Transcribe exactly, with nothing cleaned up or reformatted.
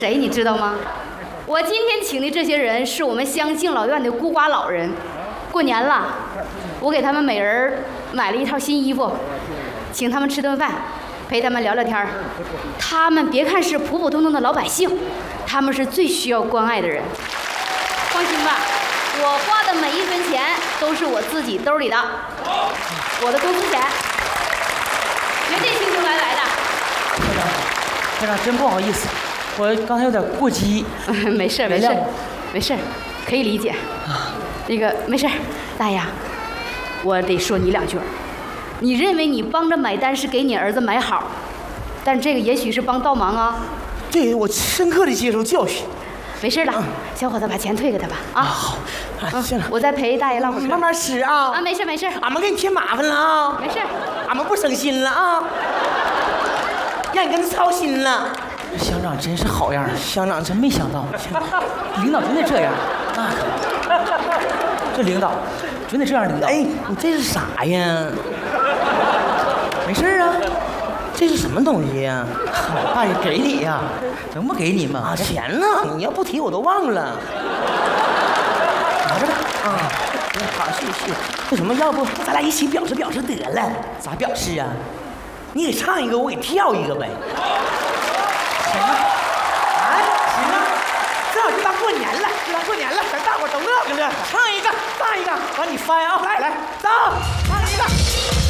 谁你知道吗？我今天请的这些人是我们乡敬老院的孤寡老人。过年了，我给他们每人买了一套新衣服，请他们吃顿饭，陪他们聊聊天。他们别看是普普通通的老百姓，他们是最需要关爱的人。放心吧，我花的每一分钱都是我自己兜里的，我的工资钱，绝对轻松来来的。 科长，科长真不好意思，我刚才有点过激。 没事没事没事，可以理解。那个没事，大爷，我得说你两句。你认为你帮着买单是给你儿子买好，但这个也许是帮倒忙啊。 对，我深刻的接受教训。 没事了，小伙子，把钱退给他吧。啊， 好，啊，行了， 我再陪大爷唠会儿嗑。 慢慢吃啊。 啊，没事没事， 俺们给你添麻烦了啊。 没事， 俺们不省心了啊，让你跟他操心了。 乡长真是好样的， 乡长真没想到，领导真得这样，那可这领导真得这样领导。 哎，你这是啥呀？ 没事啊， 这是什么东西呀？ 大爷给你呀，能不给你吗？ 啊，钱呢？你要不提我都忘了。 拿着吧。 啊，好，谢谢。那什么，要不咱俩一起表示表示得了？ 咋表示啊？ 你给唱一个，我给跳一个呗。 行啊， 啊，行啊，正好就当过年了，就当过年了，咱大伙都乐呵乐呵。唱一个，唱一个，完你翻啊，来来，走，唱一个。